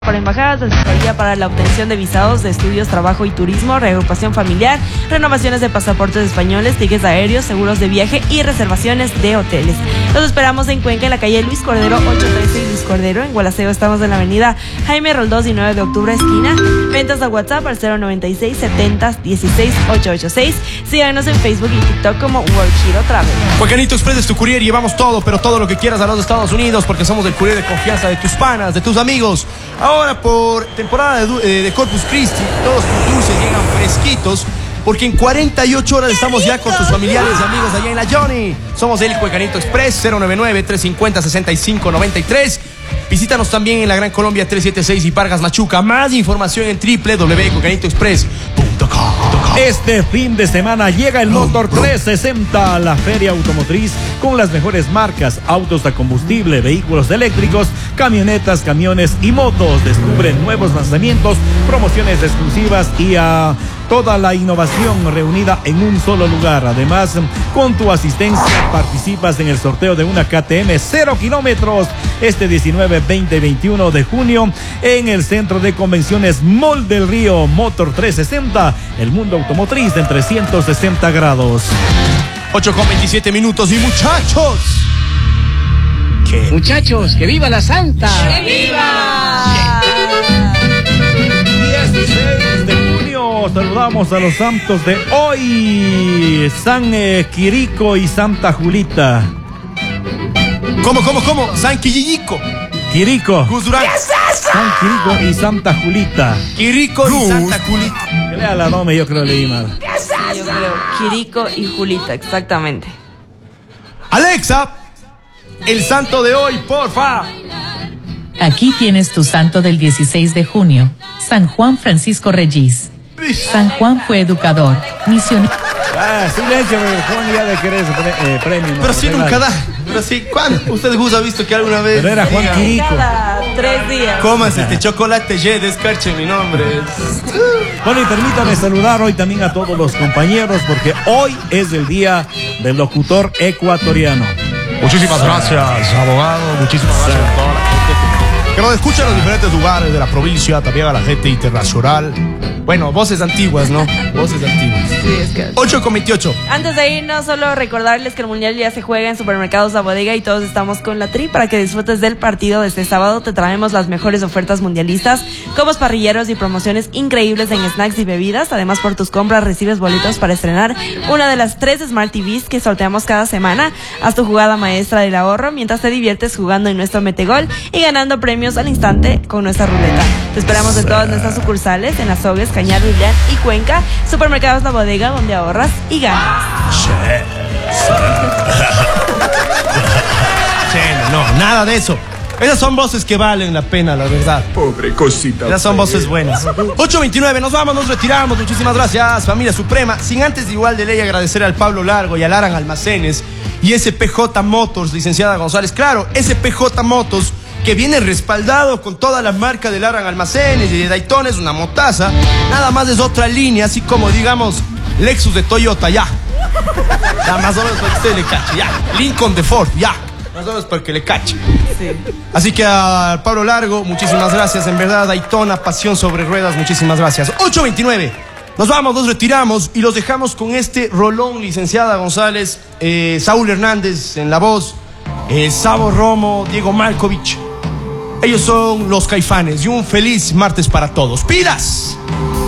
para embajadas, asesoría para la obtención de visados de estudios, trabajo y turismo, reagrupación familiar, renovaciones de pasaportes españoles, tickets aéreos, seguros de viaje y reservaciones de hoteles. Los esperamos en Cuenca, en la calle Luis Cordero 813 y Luis Cordero. En Gualaceo estamos en la avenida Jaime Roldós y 9 de octubre esquina. Ventas a WhatsApp al 096 70 16 886. Síganos en Facebook y TikTok como World Hero Travel. Cuencanito Express es tu courier, llevamos todo, pero todo lo que quieras a los Estados Unidos, porque somos el courier de confianza de tus panas, de tus amigos. Ahora por temporada de Corpus Christi, todos tus dulces llegan fresquitos, porque en 48 horas estamos ya con tus familiares y amigos allá en la Johnny. Somos el Cuencanito Express, 099-350-6593. Visítanos también en la Gran Colombia 376 y Pargas Machuca. Más información en www.cuencanitoexpress.com. Este fin de semana llega el Motor 360, la feria automotriz con las mejores marcas, autos a combustible, vehículos eléctricos, camionetas, camiones y motos. Descubre nuevos lanzamientos, promociones exclusivas y a toda la innovación reunida en un solo lugar. Además, con tu asistencia participas en el sorteo de una KTM 0 kilómetros este 19, 20 y 21 de junio en el Centro de Convenciones Mall del Río. Motor 360, el mundo automotriz en 360 grados. 8:27 minutos y muchachos. ¿Qué? Muchachos, que viva la Santa. ¡Que viva! 16 de junio saludamos a los santos de hoy. San Quirico y Santa Julita. ¿Cómo? San Quirico. Quirico. Gus Durán. San Quirico y Santa Julita. Quirico y Santa Julita. Que lea la nome, yo creo que leí mal. Yo creo, Quirico y Julita, exactamente. Alexa, el santo de hoy, porfa. Aquí tienes tu santo del 16 de junio, San Juan Francisco Regis. San Juan fue educador, misionero. Silencio, Juan, ya de querer premio. Pero si nunca da. Pero sí, ¿cuándo? ¿Usted Gus ha visto que alguna vez? Pero era Juan Quirico. Cada 3 días. Cómase este chocolate, descarche mi nombre. Bueno, y permítame saludar hoy también a todos los compañeros, porque hoy es el día del locutor ecuatoriano. Muchísimas gracias, abogado. Muchísimas gracias a toda la gente que nos escucha en los diferentes lugares de la provincia, también a la gente internacional. Bueno, voces antiguas, ¿no? Voces antiguas. Sí, es que... 8:28. Antes de irnos, solo recordarles que el Mundial ya se juega en Supermercados La Bodega y todos estamos con la Tri para que disfrutes del partido de este sábado. Te traemos las mejores ofertas mundialistas, combos parrilleros y promociones increíbles en snacks y bebidas. Además, por tus compras recibes boletos para estrenar una de las 3 Smart TVs que sorteamos cada semana. Haz tu jugada maestra del ahorro mientras te diviertes jugando en nuestro Metegol y ganando premios al instante con nuestra ruleta. Te esperamos en todas nuestras sucursales, en Las Sogues, Cañar, Julián y Cuenca. Supermercados La Bodega, donde ahorras y ganas. No, nada de eso. Esas son voces que valen la pena, la verdad. Pobre cosita. Esas son voces buenas. 8:29, nos vamos, nos retiramos. Muchísimas gracias, familia suprema. Sin antes, de igual de ley, agradecer al Pablo Largo y al Aran Almacenes y SPJ Motors, licenciada González. Claro, SPJ Motors, que viene respaldado con toda la marca del Aran Almacenes y de Daytona, es una motaza. Nada más es otra línea, así como, digamos, Lexus de Toyota, ya. Ya, más o menos para que usted le cache, ya. Lincoln de Ford, ya. Más o menos para que le cache. Sí. Así que a Pablo Largo, muchísimas gracias. En verdad, Daytona, pasión sobre ruedas, muchísimas gracias. 8:29. Nos vamos, nos retiramos y los dejamos con este rolón, licenciada González, Saúl Hernández en la voz, Sabo Romo, Diego Markovich. Ellos son los Caifanes y un feliz martes para todos. ¡Pilas!